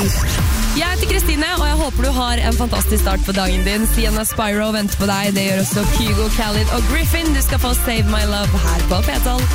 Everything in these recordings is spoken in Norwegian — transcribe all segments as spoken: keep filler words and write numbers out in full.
Jeg heter Kristine, og jeg håper du har en fantastisk start på dagen din. Sienna Spyro venter på deg. Det gjør også Kygo, Khalid og Griffin. Du skal få Save My Love her på P tolv.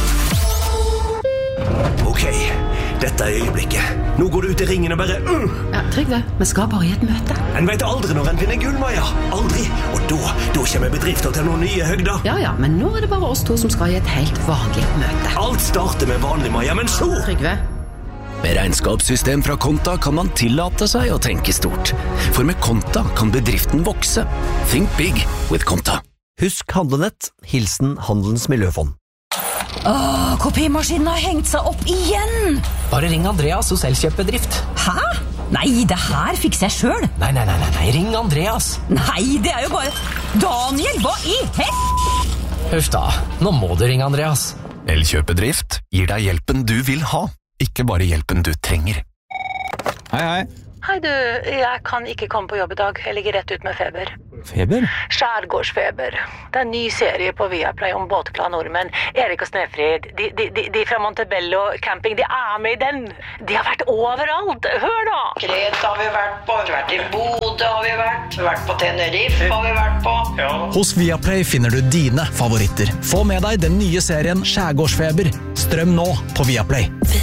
Ok, dette er øyeblikket. Nå går du ut i ringen og bare mm. Ja, Trygve, vi skal bare i et møte. En vet aldri når en finner gull, Maja. Aldri. Og da, da kommer bedrifter til noen nye høgder. Ja, ja, men nå er det bare oss to som skal i et helt vanlig møte. Alt starter med vanlig, Maja, men så... Trygve. Med regnskapssystem fra Konta kan man tillate seg å tenke stort. For med Konta kan bedriften vokse. Think big with Konta. Husk handlenett. Hilsen Handelens Miljøfond. Åh, kopimaskinen har hengt seg opp igjen! Bare ring Andreas hos Elkjøp-bedrift. Hæ? Nei, det her fikser jeg selv. Nei, nei, nei, nei, ring Andreas. Nei, det er jo bare... Daniel, hva i hett? Huff da, nå må du ringe Andreas. Elkjøp-bedrift gir deg hjelpen du vil ha. Ikke bare hjelpen du trenger. Hei, hei. Hei du, jeg kan ikke komme på jobb i dag. Jeg ligger rett ut med feber. Feber? Skjærgårdsfeber. Det er en ny serie på Viaplay om båtglade nordmenn. Erik og Snefrid, de, de, de, de fra Montebello camping, de er med i den. De har vært overalt. Hør da! Kreta har vi vært på, vi har vært i Bodø har vi vært, vi har vært på Tenerife har vi vært på. Ja. Hos Viaplay finner du dine favoritter. Få med deg den nye serien Skjærgårdsfeber. Strøm nå på Viaplay.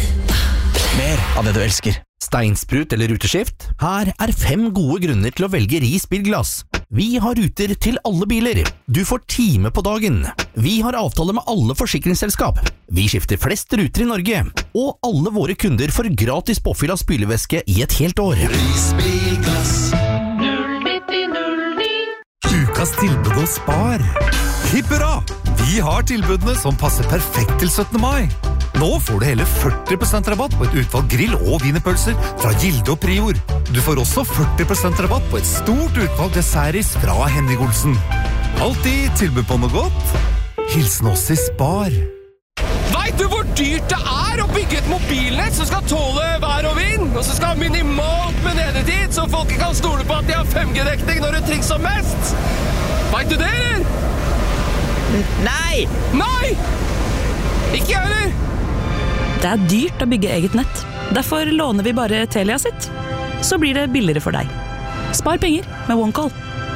Mer av det du elsker. Steinsprut eller ruteskift? Her er fem gode grunner til å velge Ris bilglass. Vi har ruter til alle biler. Du får time på dagen. Vi har avtale med alle forsikringsselskap. Vi skifter flest ruter i Norge. Og alle våre kunder får gratis påfyll av spylevæske i et helt år. Ris bilglass. null nitti null ni. Ukas tilbud hos Spar. Hipp hurra! Vi har tilbudene som passer perfekt til syttende mai. Nå får du hele førti prosent rabatt på et utvalg grill- og wienerpølser fra Gilde og Prior. Du får også førti prosent rabatt på et stort utvalg dessertis fra Henning Olsen. Alltid tilbud på noe godt. Hilsen oss i Spar. Vet du hvor dyrt det er å bygge et mobilnett som skal tåle vær og vind, og som skal ha minimalt med nedetid, så folk kan stole på at de har fem G-dekning når det trengs som mest? Vet du det, eller? Nei! Nei! Ikke jeg, eller? Det er dyrt å bygge eget nett. Derfor låner vi bare Telia sitt. Så blir det billigere for deg. Spar penger med OneCall.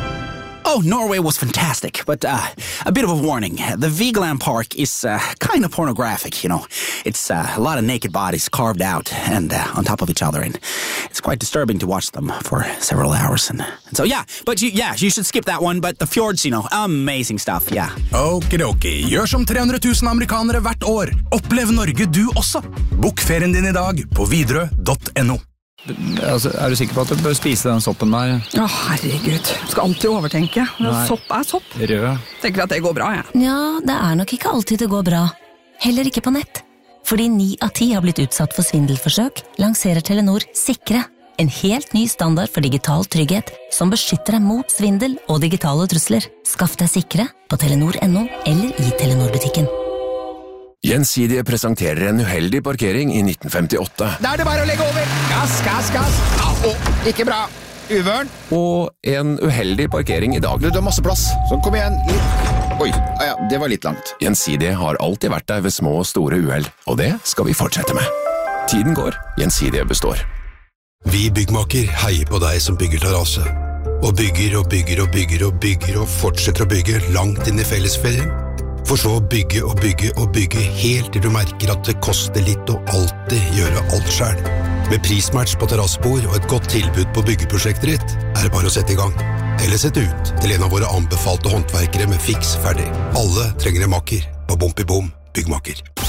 Oh, Norway was fantastic, but uh, a bit of a warning. The Vigeland Park is uh, kind of pornographic, you know. It's uh, a lot of naked bodies carved out and uh, on top of each other, and it's quite disturbing to watch them for several hours. And, and so, yeah, but you, yeah, you should skip that one, but the fjords, you know, amazing stuff, yeah. Okidoki, gjør som tre hundre tusen amerikanere hvert år. Opplev Norge du også. Bok ferien din i dag på Widerøe punktum no. Altså, er du sikker på at du bør spise den soppen der? Å, herregud. Skal alltid overtenke. Sopp er sopp. Rød. Tenker at det går bra, ja. Ja, det er nok ikke alltid det går bra. Heller ikke på nett. Fordi ni av ti har blitt utsatt for svindelforsøk, lanserer Telenor Sikre. En helt ny standard for digital trygghet, som beskytter deg mot svindel og digitale trusler. Skaff deg Sikre på telenor punktum no eller i Telenor-butikken. Gjensidige presenterer en uheldig parkering i nitten femtiåtte. Da er det bare å legge over. Gass, gass, gass. Au, ikke bra. Uvørn. Og en uheldig parkering i dag. Du, du har masse plass. Så kom igjen. Litt. Oi, ja, det var litt langt. Gjensidige har alltid vært der ved små og store uheld, og det skal vi fortsette med. Tiden går, Gjensidige består. Vi byggmaker heier på deg som bygger terrasse. Og bygger og bygger og bygger og bygger og fortsetter å bygge langt inn i fellesferien. For så å bygge og bygge og bygge helt til du merker at det koster litt å alltid gjøre alt selv. Med prismatch på terrassebord og et godt tilbud på byggeprosjektet ditt, er det bare å sette i gang. Eller sette ut til en av våre anbefalte håndverkere med fiks ferdig. Alle trenger en makker på Bom i Bom byggmaker.